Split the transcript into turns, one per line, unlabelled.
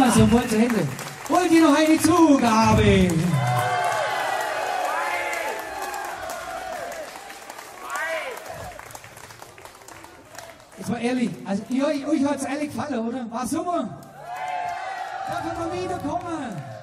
Applaus und bunte Hände. Wollt ihr noch eine Zugabe? Jetzt mal ehrlich, also euch hat es ehrlich gefallen, oder? War super? Darf ich mal wiederkommen?